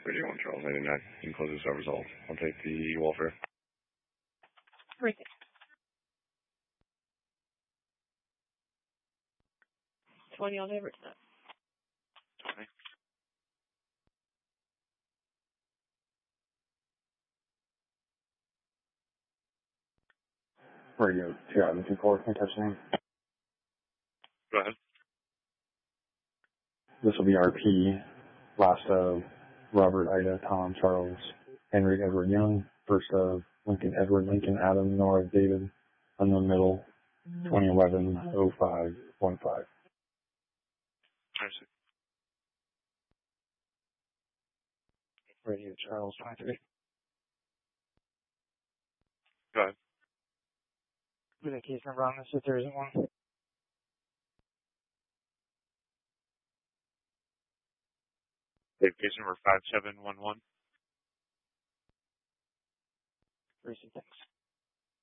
31 Charles 99. You can close this out resolved. I'll take the welfare. Right. 20 on Everett. 20. Radio 2024, can I touch name? Go ahead. This will be RP, last of Robert, Ida, Tom, Charles, Henry, Edward, Young, first of Lincoln, Edward, Lincoln, Adam, Nora, David, unknown middle, 2011-05-15. I see. Radio Charles, 23. Go ahead. With a case number on this if there isn't one. Case number 5711. Thanks.